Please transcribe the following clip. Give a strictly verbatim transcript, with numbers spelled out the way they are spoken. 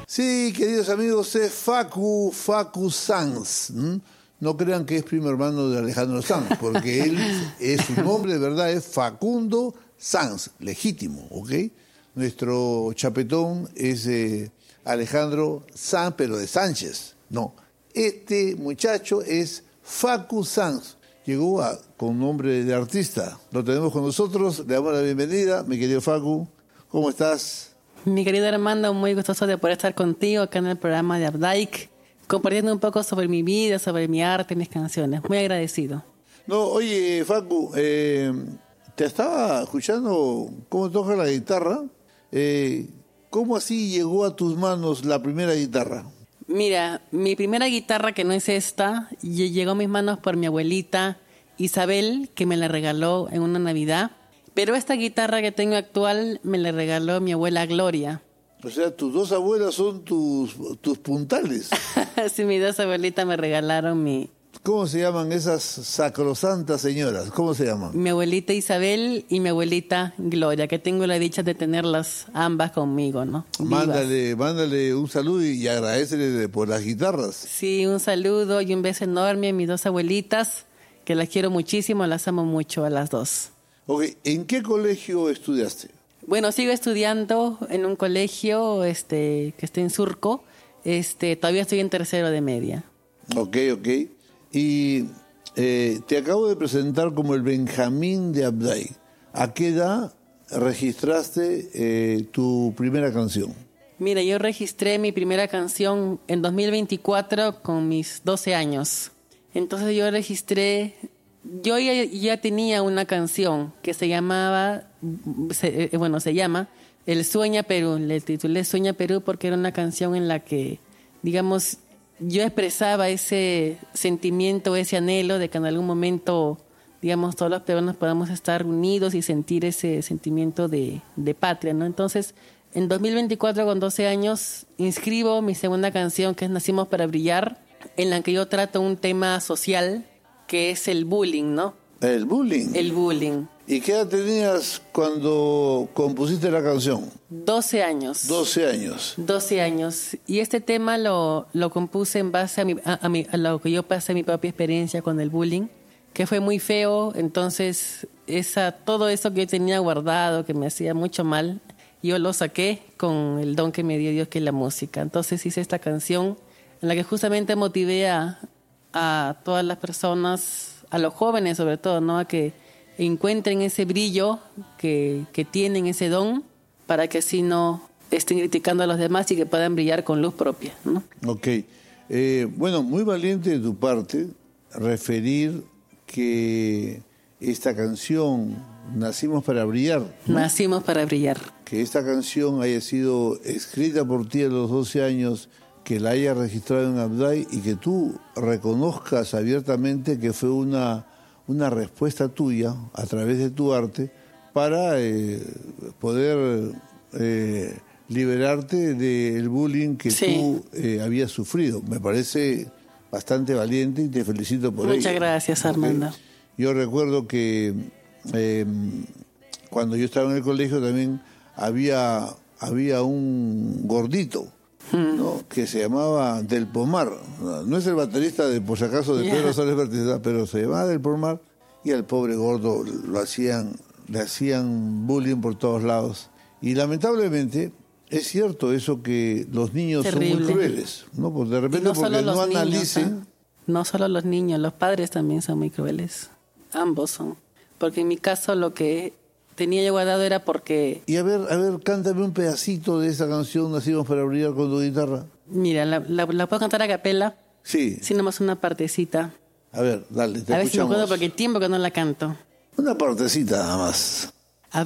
Sí, queridos amigos, es Facu, Facu Sanz. ¿Mm? No crean que es primo hermano de Alejandro Sanz, porque él, es su nombre de verdad es Facundo Sanz, legítimo, ¿ok? Nuestro chapetón es eh, Alejandro Sanz, pero de Sánchez. No, este muchacho es Facu Sanz. Llegó a, con nombre de artista. Lo tenemos con nosotros, le damos la bienvenida. Mi querido Facu, ¿cómo estás? Mi querido Armando, muy gustoso de poder estar contigo acá en el programa de Abdaik, compartiendo un poco sobre mi vida, sobre mi arte, mis canciones. Muy agradecido. No, oye, Facu, eh, te estaba escuchando cómo toca la guitarra. Eh, ¿Cómo así llegó a tus manos la primera guitarra? Mira, mi primera guitarra, que no es esta, llegó a mis manos por mi abuelita Isabel, que me la regaló en una Navidad. Pero esta guitarra que tengo actual me la regaló mi abuela Gloria. O sea, tus dos abuelas son tus, tus puntales. Sí, mis dos abuelitas me regalaron mi... ¿Cómo se llaman esas sacrosantas señoras? ¿Cómo se llaman? Mi abuelita Isabel y mi abuelita Gloria, que tengo la dicha de tenerlas ambas conmigo, ¿no? Mándale, mándale un saludo y agradecele por las guitarras. Sí, un saludo y un beso enorme a mis dos abuelitas, que las quiero muchísimo, las amo mucho a las dos. Okay. ¿En qué colegio estudiaste? Bueno, sigo estudiando en un colegio este, que está en Surco. Este, todavía estoy en tercero de media. Ok, ok. Y eh, te acabo de presentar como el Benjamín de Abdaik. ¿A qué edad registraste eh, tu primera canción? Mira, yo registré mi primera canción en dos mil veinticuatro con mis doce años. Entonces yo registré... Yo ya, ya tenía una canción que se llamaba, se, bueno, se llama El Sueña Perú. Le titulé Sueña Perú porque era una canción en la que, digamos, yo expresaba ese sentimiento, ese anhelo de que en algún momento, digamos, todos los peruanos podamos estar unidos y sentir ese sentimiento de, de patria, ¿no? Entonces, en dos mil veinticuatro, con doce años, inscribo mi segunda canción, que es Nacimos para Brillar, en la que yo trato un tema social, que es el bullying, ¿no? ¿El bullying? El bullying. ¿Y qué edad tenías cuando compusiste la canción? doce años. doce años. doce años. Y este tema lo, lo compuse en base a, mi, a, a, mi, a lo que yo pasé, mi propia experiencia con el bullying, que fue muy feo. Entonces, esa, todo eso que yo tenía guardado, que me hacía mucho mal, yo lo saqué con el don que me dio Dios, que es la música. Entonces hice esta canción en la que justamente motivé a... a todas las personas, a los jóvenes sobre todo, ¿no? A que encuentren ese brillo que, que tienen, ese don, para que así no estén criticando a los demás y que puedan brillar con luz propia, ¿no? Ok. Eh, bueno, muy valiente de tu parte referir que esta canción, Nacimos para Brillar, ¿no? Nacimos para brillar. Que esta canción haya sido escrita por ti a los doce años, que la haya registrado en Abdaik y que tú reconozcas abiertamente que fue una, una respuesta tuya a través de tu arte para eh, poder eh, liberarte del bullying que sí. tú eh, habías sufrido. Me parece bastante valiente y te felicito por ello. Muchas gracias, Armando. Okay. Yo recuerdo que eh, cuando yo estaba en el colegio también había, había un gordito, ¿no? Que se llamaba Del Pomar. No es el baterista de, por si acaso, de yeah. Pedro Soles Bertizá, pero se llamaba Del Pomar, y al pobre gordo lo hacían, le hacían bullying por todos lados. Y lamentablemente es cierto eso, que los niños Terrible. son muy crueles, ¿no? Pues de repente no porque no analicen. Niños, ¿eh? No solo los niños, los padres también son muy crueles. Ambos son. Porque en mi caso lo que tenía yo guardado era porque... Y a ver, a ver, cántame un pedacito de esa canción, Nacimos para Brillar, con tu guitarra. Mira, ¿la, la, la puedo cantar a capela? Sí. Sí, nomás una partecita. A ver, dale, te A ver si me escuchamos. acuerdo porque tiempo que no la canto. Una partecita nada más.